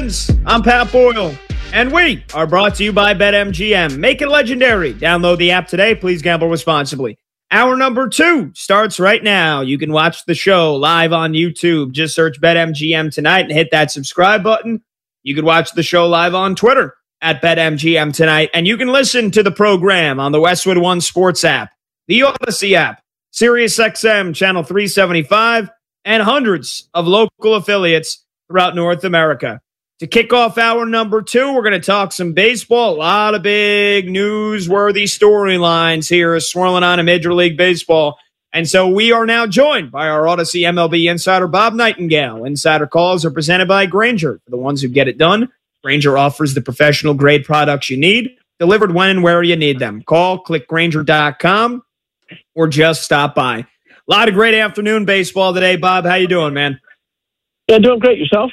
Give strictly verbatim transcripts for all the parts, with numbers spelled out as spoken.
friends, I'm Pat Boyle, and we are brought to you by BetMGM. Make it legendary. Download the app today. Please gamble responsibly. Hour number two starts right now. You can watch the show live on YouTube. Just search BetMGM tonight and hit that subscribe button. You can watch the show live on Twitter at BetMGM tonight, and you can listen to the program on the Westwood One Sports app, the Odyssey app, SiriusXM Channel three seventy-five, and hundreds of local affiliates throughout North America. To kick off hour number two, we're going to talk some baseball. A lot of big newsworthy storylines here swirling on in Major League Baseball. And so we are now joined by our Odyssey M L B insider, Bob Nightingale. Insider calls are presented by Grainger. For the ones who get it done, Grainger offers the professional grade products you need, delivered when and where you need them. Call, click Grainger dot com, or just stop by. A lot of great afternoon baseball today. Bob, how you doing, man? Yeah, doing great. Yourself?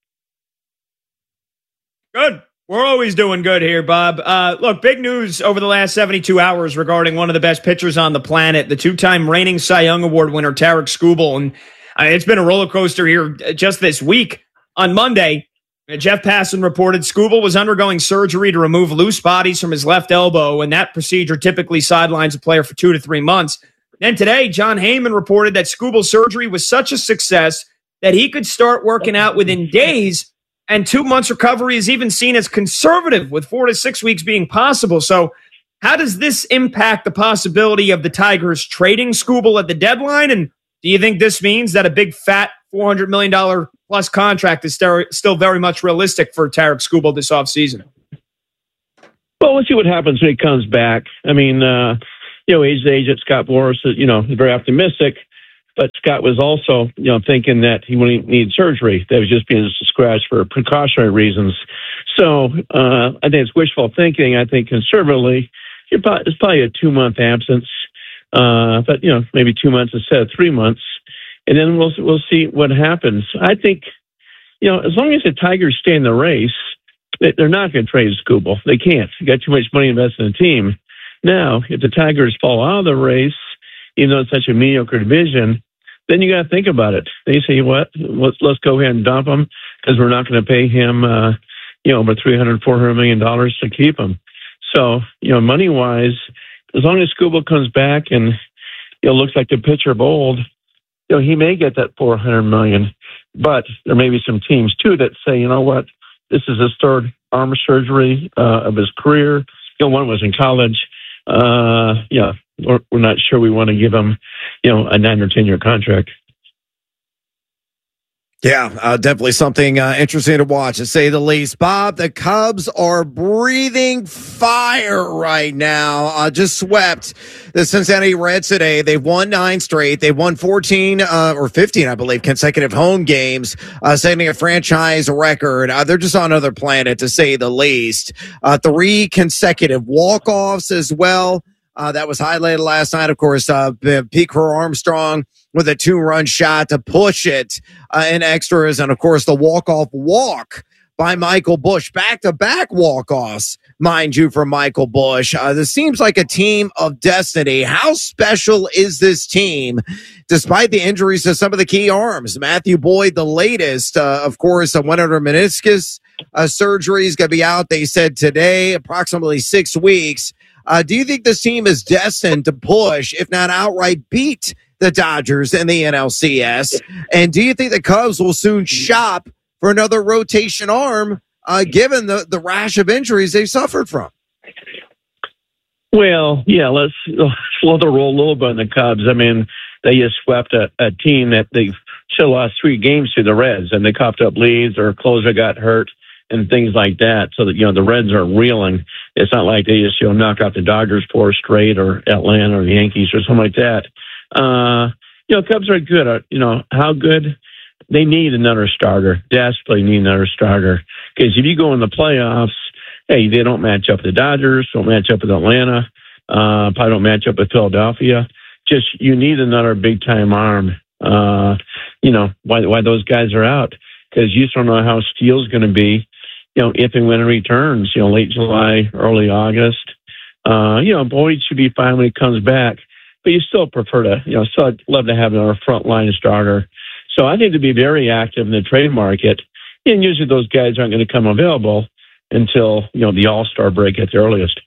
Good. We're always doing good here, Bob. Uh, look, big news over the last seventy-two hours regarding one of the best pitchers on the planet, the two-time reigning Cy Young Award winner, Tarik Skubal. And uh, it's been a roller coaster here just this week. On Monday, Jeff Passan reported Skubal was undergoing surgery to remove loose bodies from his left elbow, and that procedure typically sidelines a player for two to three months. Then today, John Heyman reported that Skubal's surgery was such a success that he could start working out within days, and two months recovery is even seen as conservative, with four to six weeks being possible. So how does this impact the possibility of the Tigers trading Skubal at the deadline? And do you think this means that a big fat four hundred million dollars plus contract is still very much realistic for Tarik Skubal this offseason? Well, we'll see what happens when he comes back. I mean, uh, you know, his agent, Scott Boras, you know, is very optimistic. But Scott was also, you know, thinking that he wouldn't need surgery. That was just being scratched for precautionary reasons. So uh, I think it's wishful thinking. I think conservatively, it's probably a two-month absence. Uh, but, you know, maybe two months instead of three months. And then we'll we'll see what happens. I think, you know, as long as the Tigers stay in the race, they're not going to trade Skubal. They can't. They got too much money invested in the team. Now, if the Tigers fall out of the race, even though it's such a mediocre division, then you got to think about it. They say, what? Let's let's go ahead and dump him because we're not going to pay him, uh, you know, over three hundred, four hundred million dollars to keep him. So, you know, money wise, as long as Skubal comes back and you know looks like the pitcher of old, you know, he may get that four hundred million. But there may be some teams too that say, you know what, this is his third arm surgery uh, of his career. You know, one was in college. Uh, yeah. We're, we're not sure we want to give him, you know, a nine or ten year contract. Yeah, uh, definitely something uh, interesting to watch, to say the least. Bob, the Cubs are breathing fire right now. Uh, just swept the Cincinnati Reds today. They've won nine straight. They've won fourteen uh, or fifteen, I believe, consecutive home games, uh, setting a franchise record. Uh, they're just on another planet, to say the least. Uh, three consecutive walk-offs as well. Uh, that was highlighted last night, of course. Uh, Pete Crow-Armstrong with a two-run shot to push it uh, in extras. And, of course, the walk-off walk by Michael Busch. Back-to-back walk-offs, mind you, for Michael Busch. Uh, this seems like a team of destiny. How special is this team, despite the injuries to some of the key arms? Matthew Boyd, the latest, uh, of course, uh, went under meniscus uh, surgery. He's going to be out, they said today, approximately six weeks. Uh, do you think this team is destined to push, if not outright beat, the Dodgers in the N L C S? And do you think the Cubs will soon shop for another rotation arm, uh, given the, the rash of injuries they've suffered from? Well, yeah, let's slow the roll a little bit on the Cubs. I mean, they just swept a, a team that they've still lost three games to the Reds, and they coughed up leads. Their closer got hurt and things like that, so that, you know, the Reds are reeling. It's not like they just, you know, knock out the Dodgers four straight or Atlanta or the Yankees or something like that. Uh, you know, Cubs are good. Uh, you know, how good? They need another starter. Desperately need another starter. Because if you go in the playoffs, hey, they don't match up with the Dodgers, don't match up with Atlanta, uh, probably don't match up with Philadelphia. Just, you need another big-time arm. Uh, you know, why, why those guys are out. Because you just don't know how Steele's going to be, you know, if and when it returns, you know, late July, early August. Uh, you know, Boyd should be fine when he comes back, but you still prefer to, you know, still love to have another front line starter. So I think to be very active in the trade market And usually those guys aren't going to come available until, you know, the All-Star break at the earliest.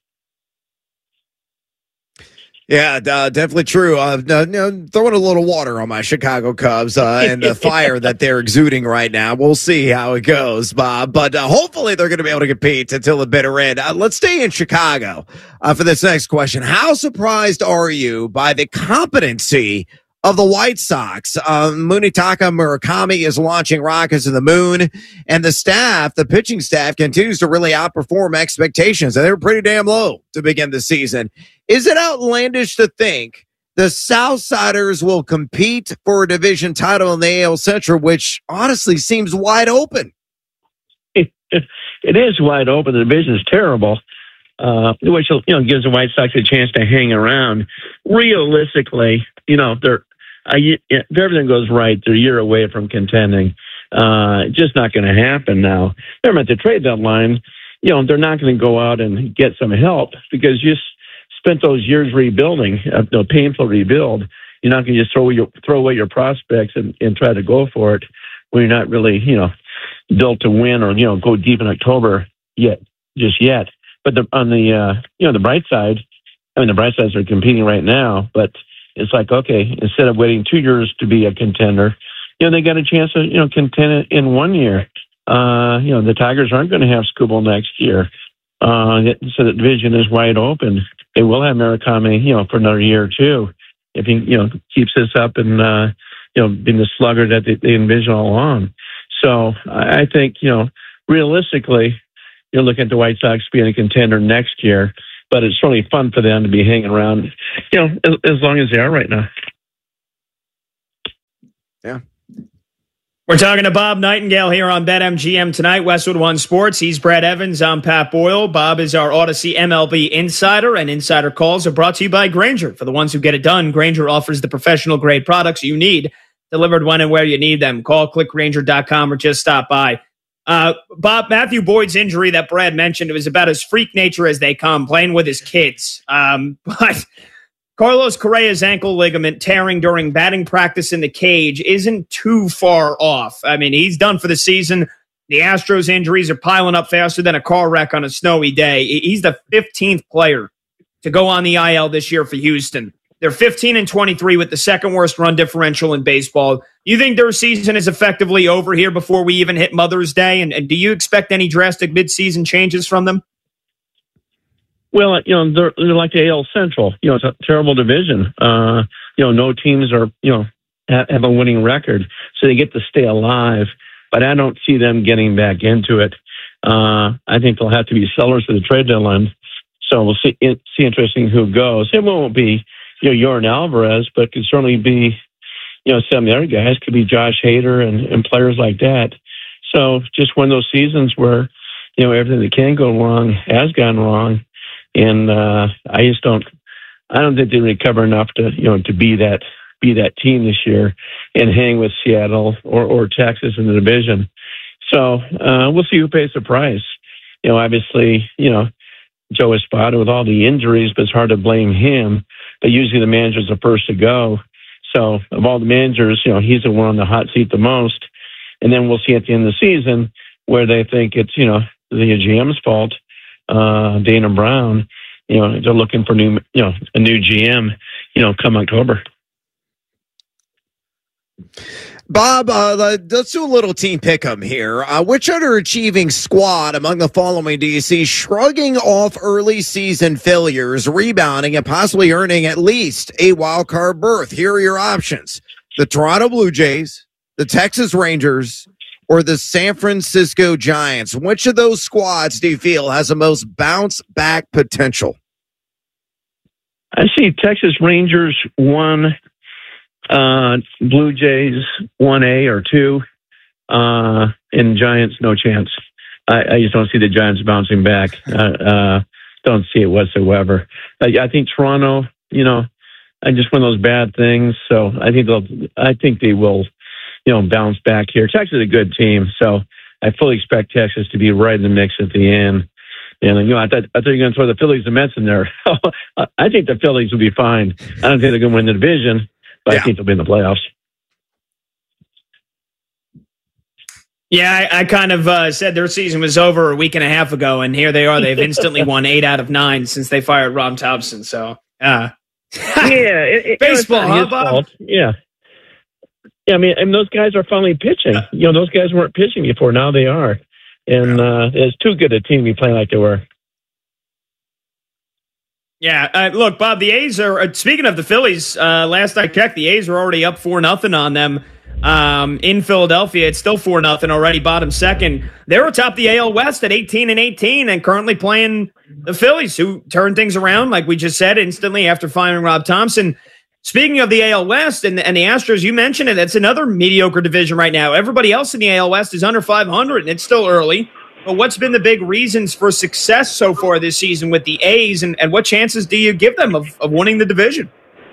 Yeah, uh, definitely true. Uh, uh, you know, throwing a little water on my Chicago Cubs uh, and the fire that they're exuding right now. We'll see how it goes, Bob. But uh, hopefully they're going to be able to compete until the bitter end. Uh, let's stay in Chicago uh, for this next question. How surprised are you by the competency of the White Sox? Uh, Munetaka Murakami is launching rockets to the moon, and the staff, the pitching staff, continues to really outperform expectations. And they were pretty damn low to begin the season. Is it outlandish to think the Southsiders will compete for a division title in the A L Central, which honestly seems wide open? It, it is wide open. The division is terrible, uh, which you know gives the White Sox a chance to hang around. Realistically, you know, they're uh, if everything goes right, they're a year away from contending. Uh, just not going to happen now. They're at the trade deadline. You know, they're not going to go out and get some help because you spent those years rebuilding, a uh, painful rebuild. You're not going to just throw your throw away your prospects and, and try to go for it when you're not really, you know, built to win or, you know, go deep in October yet, just yet. But the, on the, uh, you know, the bright side, I mean, the bright sides are competing right now, but it's like, okay, instead of waiting two years to be a contender, you know, they got a chance to, you know, contend in one year. Uh, you know, the Tigers aren't going to have Skubal next year. Uh, so the division is wide open. They will have Murakami, you know, for another year or two if he, you know, keeps this up and, uh, you know, being the slugger that they, they envision all along. So I think, you know, realistically, you're looking at the White Sox being a contender next year, but it's certainly fun for them to be hanging around, you know, as, as long as they are right now. Yeah. We're talking to Bob Nightingale here on BetMGM tonight, Westwood One Sports. He's Brad Evans. I'm Pat Boyle. Bob is our Odyssey M L B insider, and insider calls are brought to you by Grainger. For the ones who get it done, Grainger offers the professional-grade products you need, delivered when and where you need them. Call, click Grainger dot com, or just stop by. Uh, Bob, Matthew Boyd's injury that Brad mentioned, it was about as freak nature as they come, playing with his kids. Um, but Carlos Correa's ankle ligament tearing during batting practice in the cage isn't too far off. I mean, he's done for the season. The Astros injuries are piling up faster than a car wreck on a snowy day. He's the fifteenth player to go on the I L this year for Houston. They're fifteen and twenty-three with the second worst run differential in baseball. You think their season is effectively over here before we even hit Mother's Day? And, and do you expect any drastic midseason changes from them? Well, you know, they're, they're like the A L Central. You know, it's a terrible division. Uh, you know, no teams are, you know, have, have a winning record, so they get to stay alive. But I don't see them getting back into it. Uh, I think they'll have to be sellers for the trade deadline. So we'll see. It, see interesting who goes. It won't be, you know, Yordan Alvarez, but could certainly be, you know, some of the other guys. Could be Josh Hader and, and players like that. So just one of those seasons where, you know, everything that can go wrong has gone wrong. And uh, I just don't, I don't think they recover enough to, you know, to be that, be that team this year and hang with Seattle or, or Texas in the division. So uh, we'll see who pays the price. You know, obviously, you know, Joe Espada with all the injuries, but it's hard to blame him. But usually the manager's the first to go. So of all the managers, you know, he's the one on the hot seat the most. And then we'll see at the end of the season where they think it's, you know, the G M's fault. Uh, Dana Brown, you know, they're looking for new, you know, a new G M, you know, come October. Bob, uh, let's do a little team pick'em here. Uh, which underachieving squad among the following do you see shrugging off early season failures, rebounding, and possibly earning at least a wild card berth? Here are your options: the Toronto Blue Jays, the Texas Rangers, or the San Francisco Giants. Which of those squads do you feel has the most bounce back potential? I see Texas Rangers one, uh, Blue Jays one A or two, uh, and Giants no chance. I, I just don't see the Giants bouncing back. Uh, uh, don't see it whatsoever. I, I think Toronto, you know, I just one of those bad things. So I think they'll. I think they will, you know, bounce back here. Texas is a good team, so I fully expect Texas to be right in the mix at the end. And, you know, I thought, I thought you were going to throw the Phillies and Mets in there. I think the Phillies will be fine. I don't think they're going to win the division, but yeah. I think they'll be in the playoffs. Yeah, I, I kind of uh, said their season was over a week and a half ago, and here they are. They've instantly won eight out of nine since they fired Rob Thompson. So, uh, yeah, it, it, baseball, it's huh, his Bob? fault. Yeah. Yeah, I mean, and those guys are finally pitching. You know, those guys weren't pitching before. Now they are. And uh, it's too good a team to be playing like they were. Yeah, uh, look, Bob, the A's are, uh, speaking of the Phillies, uh, last I checked, the A's are already up four nothing on them um, in Philadelphia. It's still four nothing already, bottom second. They're atop the A L West at eighteen and eighteen and currently playing the Phillies, who turned things around, like we just said, instantly after firing Rob Thompson. Speaking of the A L West and, and the Astros, you mentioned it. That's another mediocre division right now. Everybody else in the A L West is under five hundred, and it's still early. But what's been the big reasons for success so far this season with the A's, and, and what chances do you give them of, of winning the division?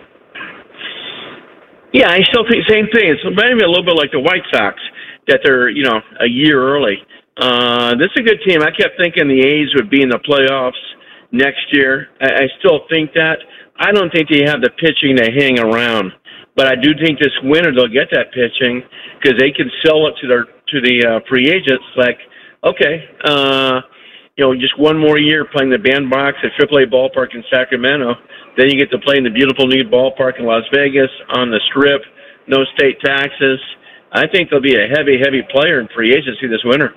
Yeah, I still think same thing. It's maybe a little bit like the White Sox, that they're, you know, a year early. Uh, this is a good team. I kept thinking the A's would be in the playoffs next year. I, I still think that. I don't think they have the pitching to hang around, but I do think this winter they'll get that pitching because they can sell it to their to the uh, free agents. Like, okay, uh, you know, just one more year playing the bandbox at triple A ballpark in Sacramento, then you get to play in the beautiful new ballpark in Las Vegas on the Strip, no state taxes. I think they'll be a heavy, heavy player in free agency this winter.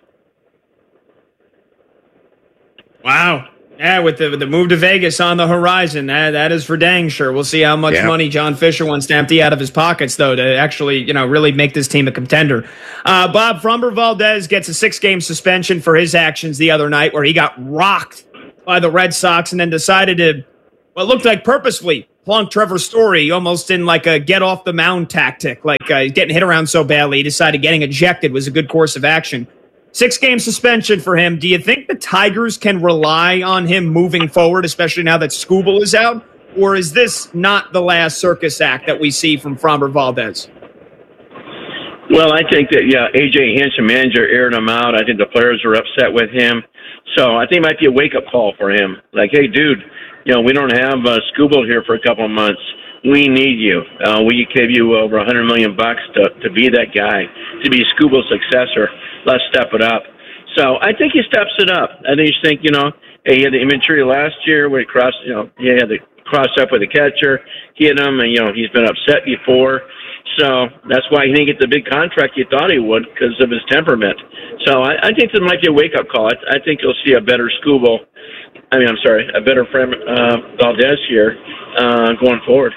Wow. Yeah, with the, with the move to Vegas on the horizon, that, that is for dang sure. We'll see how much yeah. money John Fisher wants to empty out of his pockets, though, to actually, you know, really make this team a contender. Uh, Bob Framber Valdez gets a six-game suspension for his actions the other night, where he got rocked by the Red Sox and then decided to, what looked like purposefully, plunk Trevor Story almost in like a get-off-the-mound tactic. Like uh, he's getting hit around so badly, he decided getting ejected was a good course of action. Six-game suspension for him. Do you think the Tigers can rely on him moving forward, especially now that Skubal is out? Or is this not the last circus act that we see from Framber Valdez? Well, I think that, yeah, A J Hinch, the manager, aired him out. I think the players are upset with him. So I think it might be a wake-up call for him. Like, hey, dude, you know, we don't have uh, Skubal here for a couple of months. We need you. Uh, we give you over a hundred million bucks to, to be that guy, to be Skubal's successor. Let's step it up. So I think he steps it up. I think he's think, you know, hey, he had the immaturity last year where he crossed, you know, he had to cross up with the catcher, hit him, and, you know, he's been upset before. So that's why he didn't get the big contract he thought he would because of his temperament. So I, I think this might be a wake-up call. I, I think you'll see a better Skubal. I mean, I'm sorry, a better Fram, uh, Valdez here uh, going forward.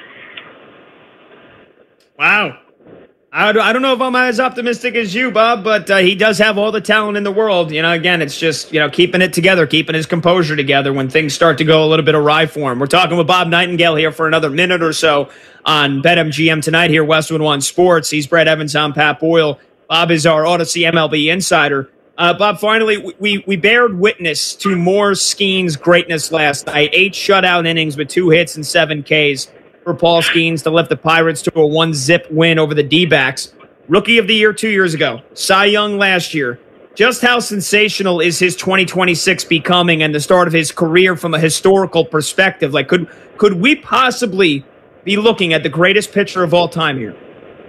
Wow. I don't know if I'm as optimistic as you, Bob, but uh, he does have all the talent in the world. You know, again, it's just, you know, keeping it together, keeping his composure together when things start to go a little bit awry for him. We're talking with Bob Nightingale here for another minute or so on BetMGM tonight here, Westwood One Sports. He's Brett Evans, I'm Pat Boyle. Bob is our Odyssey M L B insider. Uh, Bob, finally, we, we bared witness to more Skeens greatness last night. Eight shutout innings with two hits and seven Ks. For Paul Skeens to lift the Pirates to a one-zip win over the D-backs. Rookie of the Year two years ago. Cy Young last year. Just how sensational is his twenty twenty-six becoming and the start of his career from a historical perspective? Like, could could we possibly be looking at the greatest pitcher of all time here?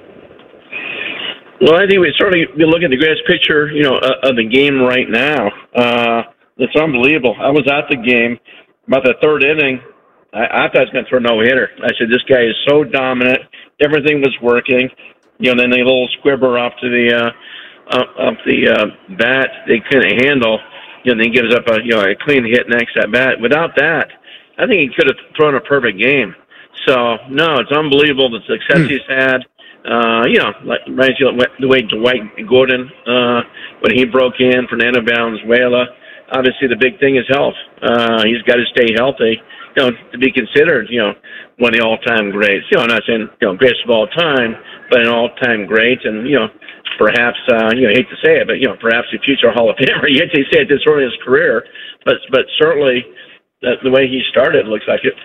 Well, I think we certainly be looking at the greatest pitcher, you know, uh, of the game right now. Uh, it's unbelievable. I was at the game about the third inning. I, I thought he was going to throw a no-hitter. I said, this guy is so dominant. Everything was working. You know, then the little squibber off to the uh, up, up the uh, bat they couldn't handle. You know, then he gives up a you know a clean hit next at bat. Without that, I think he could have thrown a perfect game. So no, it's unbelievable the success mm. he's had. Uh, you know, like reminds you of the way Dwight Gordon uh, when he broke in, Fernando Valenzuela. Obviously, the big thing is health. Uh, he's got to stay healthy. You know, to be considered, you know, one of the all-time greats. You know, I'm not saying, you know, greatest of all time, but an all-time great. And, you know, perhaps, uh, you know, I hate to say it, but, you know, perhaps a future Hall of Famer. You hate to say it this early in his career, but but certainly the, the way he started looks like it.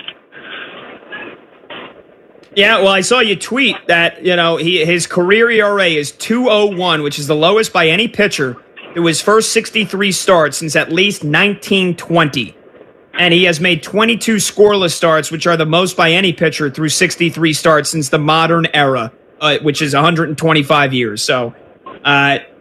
Yeah, well, I saw you tweet that, you know, he his career E R A is two oh one, which is the lowest by any pitcher through his first sixty-three starts since at least nineteen twenty. And he has made twenty-two scoreless starts, which are the most by any pitcher through sixty-three starts since the modern era, uh, which is one hundred twenty-five years. So uh,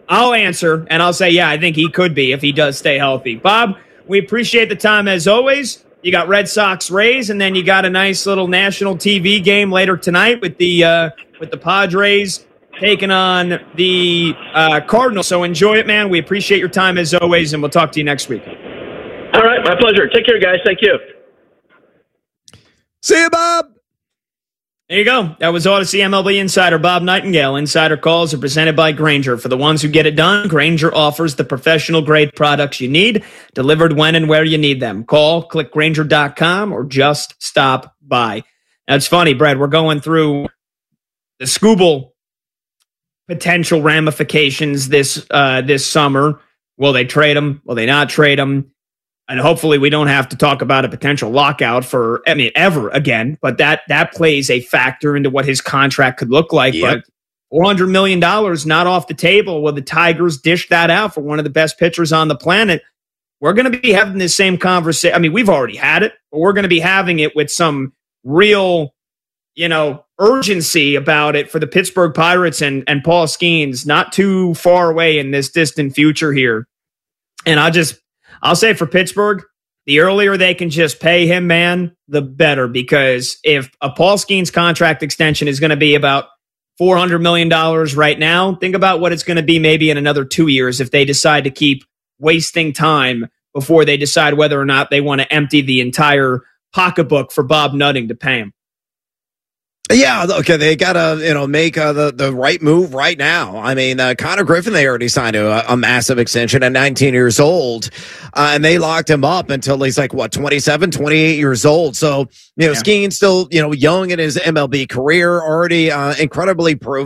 I'll answer, and I'll say, yeah, I think he could be if he does stay healthy. Bob, we appreciate the time as always. You got Red Sox Rays, and then you got a nice little national T V game later tonight with the uh, with the Padres taking on the uh, Cardinals. So enjoy it, man. We appreciate your time as always, and we'll talk to you next week. All right, my pleasure. Take care, guys. Thank you. See you, Bob. There you go. That was Odyssey M L B insider Bob Nightingale. Insider calls are presented by Grainger. For the ones who get it done, Grainger offers the professional-grade products you need, delivered when and where you need them. Call, click Grainger dot com, or just stop by. Now, it's funny, Brad, we're going through the Skubal potential ramifications this uh, this summer. Will they trade him? Will they not trade him? And hopefully we don't have to talk about a potential lockout for, I mean, ever again. But that that plays a factor into what his contract could look like. Yep. But four hundred million dollars not off the table. Will the Tigers dish that out for one of the best pitchers on the planet? We're going to be having this same conversation. I mean, we've already had it, but we're going to be having it with some real, you know, urgency about it for the Pittsburgh Pirates and, and Paul Skeens not too far away in this distant future here. And I just, I'll say for Pittsburgh, the earlier they can just pay him, man, the better. Because if a Paul Skeens contract extension is going to be about four hundred million dollars right now, think about what it's going to be maybe in another two years if they decide to keep wasting time before they decide whether or not they want to empty the entire pocketbook for Bob Nutting to pay him. Yeah, okay, they got to, you know, make uh, the, the right move right now. I mean, uh, Connor Griffin, they already signed a, a massive extension at nineteen years old, uh, and they locked him up until he's like, what, twenty-seven, twenty-eight years old. So, you know, yeah. Skeens still, you know, young in his M L B career, already uh, incredibly proven.